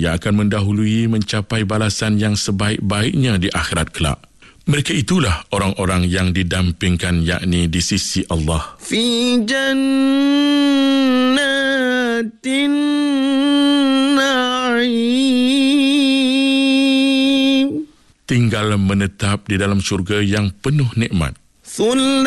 yang akan mendahului mencapai balasan yang sebaik-baiknya di akhirat kelak. Mereka itulah orang-orang yang didampingkan, yakni di sisi Allah. Fi jannatin na'im. Tinggal menetap di dalam syurga yang penuh nikmat.